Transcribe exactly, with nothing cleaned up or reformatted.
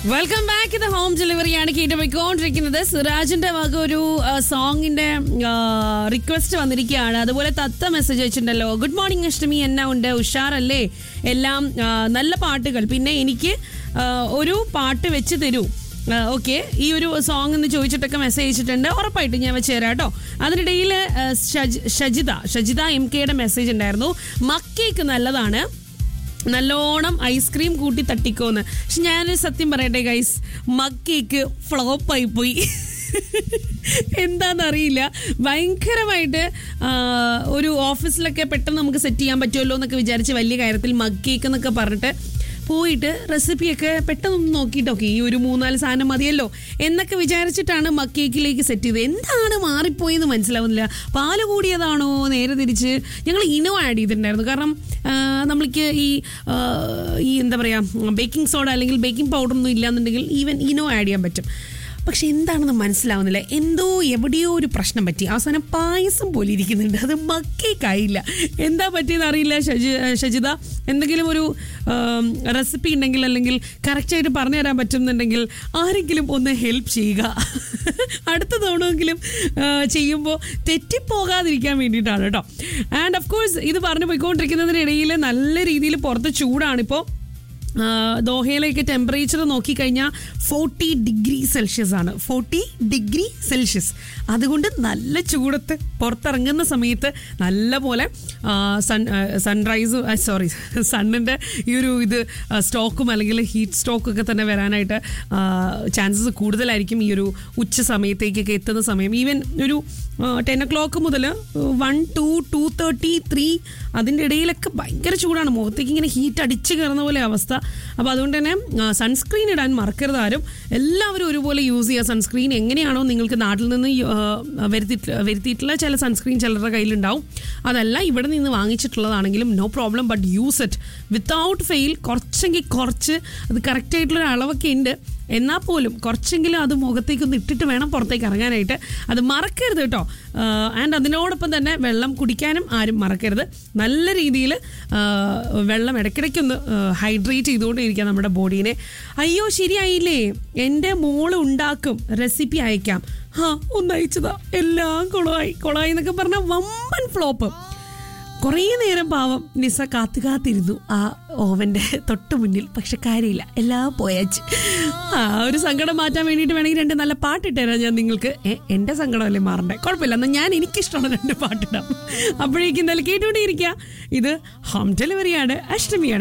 Welcome back ഇത് home ഡെലിവറിയാണ് കേട്ടുപോയിക്കൊണ്ടിരിക്കുന്നത്. സിറാജിന്റെ വക ഒരു സോങ്ങിന്റെ റിക്വസ്റ്റ് വന്നിരിക്കുകയാണ്. അതുപോലെ തത്ത മെസ്സേജ് വെച്ചിട്ടുണ്ടല്ലോ. ഗുഡ് മോർണിംഗ് അഷ്ടമി, എന്നാ ഉണ്ട്, ഉഷാറല്ലേ, എല്ലാം നല്ല പാട്ടുകൾ, പിന്നെ എനിക്ക് ഒരു പാട്ട് വെച്ച് തരൂ. ഓക്കെ, ഈ ഒരു സോങ് എന്ന് ചോദിച്ചിട്ടൊക്കെ മെസ്സേജ് അയച്ചിട്ടുണ്ട്. ഉറപ്പായിട്ടും ഞാൻ വെച്ച് തരാം കേട്ടോ. അതിനിടയിൽ ഷജിത ഷജിത എം കെയുടെ മെസ്സേജ് ഉണ്ടായിരുന്നു. മക്കേക്ക് നല്ലതാണ്, നല്ലോണം ഐസ്ക്രീം കൂട്ടി തട്ടിക്കോന്ന്. പക്ഷെ ഞാൻ സത്യം പറയട്ടെ ഗൈസ്, മഗ് കേക്ക് ഫ്ലോപ്പായി പോയി. എന്താണെന്നറിയില്ല, ഭയങ്കരമായിട്ട് ഒരു ഓഫീസിലൊക്കെ പെട്ടെന്ന് നമുക്ക് സെറ്റ് ചെയ്യാൻ പറ്റുമല്ലോ എന്നൊക്കെ വിചാരിച്ച് വലിയ കാര്യത്തിൽ മഗ് കേക്ക് എന്നൊക്കെ പറഞ്ഞിട്ട് പോയിട്ട് റെസിപ്പിയൊക്കെ പെട്ടെന്ന് നോക്കിയിട്ടൊക്കെ ഈ ഒരു മൂന്നാല് സാധനം മതിയല്ലോ എന്നൊക്കെ വിചാരിച്ചിട്ടാണ് മഗ് കേക്കിലേക്ക് സെറ്റ് ചെയ്തത്. എന്താണ് മാറിപ്പോയെന്ന് മനസ്സിലാവുന്നില്ല. പാല് കൂടിയതാണോ, നേരെ തിരിച്ച് ഞങ്ങൾ ഇനോ ആഡ് ചെയ്തിട്ടുണ്ടായിരുന്നു. കാരണം നമ്മൾക്ക് ഈ ഈ എന്താ പറയുക, ബേക്കിംഗ് സോഡ അല്ലെങ്കിൽ ബേക്കിംഗ് പൗഡറൊന്നും ഇല്ലാന്നുണ്ടെങ്കിൽ ഈവൻ ഇനോ ആഡ് ചെയ്യാൻ പറ്റും. പക്ഷെ എന്താണെന്ന് മനസ്സിലാവുന്നില്ല, എന്തോ എവിടെയോ ഒരു പ്രശ്നം പറ്റി. അവസാനം പായസം പോലെ ഇരിക്കുന്നുണ്ട്, അത് മഗ് കേക്ക് ആയില്ല. എന്താ പറ്റിയെന്ന് അറിയില്ല. ഷജി ഷജിത എന്തെങ്കിലും ഒരു റെസിപ്പി ഉണ്ടെങ്കിൽ അല്ലെങ്കിൽ കറക്റ്റായിട്ട് പറഞ്ഞു തരാൻ പറ്റുന്നുണ്ടെങ്കിൽ ആരെങ്കിലും ഒന്ന് ഹെൽപ്പ് ചെയ്യുക. അടുത്ത തവണയെങ്കിലും ചെയ്യുമ്പോൾ തെറ്റിപ്പോകാതിരിക്കാൻ വേണ്ടിയിട്ടാണ് കേട്ടോ. ആൻഡ് ഓഫ് കോഴ്സ് ഇത് പറഞ്ഞു പോയിക്കൊണ്ടിരിക്കുന്നതിനിടയിൽ നല്ല രീതിയിൽ പുറത്ത് ചൂടാണിപ്പോൾ. ദോഹയിലേക്ക് ടെമ്പറേച്ചർ നോക്കിക്കഴിഞ്ഞാൽ ഫോർട്ടി ഡിഗ്രി സെൽഷ്യസ് ആണ്. ഫോർട്ടി ഡിഗ്രി സെൽഷ്യസ് അതുകൊണ്ട് നല്ല ചൂടത്ത് പുറത്തിറങ്ങുന്ന സമയത്ത് നല്ല പോലെ സൺ സൺറൈസ് സോറി സണ്ണിൻ്റെ ഈ ഒരു ഇത് സ്റ്റോക്കും അല്ലെങ്കിൽ ഹീറ്റ് സ്റ്റോക്കൊക്കെ തന്നെ വരാനായിട്ട് ചാൻസസ് കൂടുതലായിരിക്കും ഈ ഒരു ഉച്ച സമയത്തേക്കൊക്കെ എത്തുന്ന സമയം. ഈവൻ ഒരു ടെൻ ഒ ക്ലോക്ക് മുതൽ one two to thirty three അതിൻ്റെ ഇടയിലൊക്കെ ഭയങ്കര ചൂടാണ്. മുഖത്തേക്ക് ഇങ്ങനെ ഹീറ്റ് അടിച്ച് കയറുന്ന പോലെ അവസ്ഥ. അപ്പോൾ അതുകൊണ്ട് തന്നെ സൺസ്ക്രീൻ ഇടാൻ മറക്കരുത് ആരും. എല്ലാവരും ഒരുപോലെ യൂസ് ചെയ്യുക സൺസ്ക്രീൻ. എങ്ങനെയാണോ നിങ്ങൾക്ക് നാട്ടിൽ നിന്ന് വരുത്തി വരുത്തിയിട്ടുള്ള ചില സൺസ്ക്രീൻ ചിലരുടെ കയ്യിലുണ്ടാവും, അതല്ല ഇവിടെ നിന്ന് വാങ്ങിച്ചിട്ടുള്ളതാണെങ്കിലും no problem, but use it without fail. കുറച്ചെങ്കിൽ കുറച്ച്, അത് കറക്റ്റായിട്ടുള്ളൊരു അളവൊക്കെ ഉണ്ട്, എന്നാൽ പോലും കുറച്ചെങ്കിലും അത് മുഖത്തേക്കൊന്ന് ഇട്ടിട്ട് വേണം പുറത്തേക്ക് ഇറങ്ങാനായിട്ട്. അത് മറക്കരുത് കേട്ടോ. ആൻഡ് അതിനോടൊപ്പം തന്നെ വെള്ളം കുടിക്കാനും ആരും മറക്കരുത്. നല്ല രീതിയിൽ വെള്ളം ഇടയ്ക്കിടയ്ക്കൊന്ന് ഹൈഡ്രേറ്റ് ചെയ്തുകൊണ്ടിരിക്കുക നമ്മുടെ ബോഡീനെ. അയ്യോ ശരിയായില്ലേ, എൻ്റെ മോള് ഉണ്ടാക്കും, റെസിപ്പി അയക്കാം. ഹാ ഒന്ന് അയച്ചതാ, എല്ലാം കുളമായി കുളമായി എന്നൊക്കെ പറഞ്ഞാൽ വമ്പൻ ഫ്ലോപ്പ്. കുറേ നേരം പാവം നിസ കാത്തു കാത്തിരുന്നു ആ ഓവൻ്റെ തൊട്ട് മുന്നിൽ. പക്ഷെ കാര്യമില്ല, എല്ലാം പോയാച്ച്. ആ ഒരു സങ്കടം മാറ്റാൻ വേണ്ടിയിട്ട് വേണമെങ്കിൽ രണ്ട് നല്ല പാട്ടിട്ട് തരാം ഞാൻ നിങ്ങൾക്ക്. എൻ്റെ സങ്കടമല്ലേ മാറണ്ടേ, കുഴപ്പമില്ല, എന്നാൽ ഞാൻ എനിക്കിഷ്ടമുള്ള രണ്ട് പാട്ടിടാം. അപ്പോഴേക്കും എന്തായാലും കേട്ടുകൊണ്ടേയിരിക്കുക. ഇത് ഹോം ഡെലിവറിയാണ്, അഷ്ടമിയാണ്.